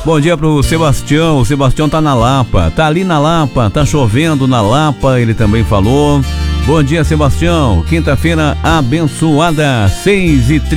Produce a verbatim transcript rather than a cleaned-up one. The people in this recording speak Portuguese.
Bom dia pro Sebastião. O Sebastião tá na Lapa, tá ali na Lapa, tá chovendo na Lapa, ele também falou. Bom dia, Sebastião. Quinta-feira abençoada, seis e trinta.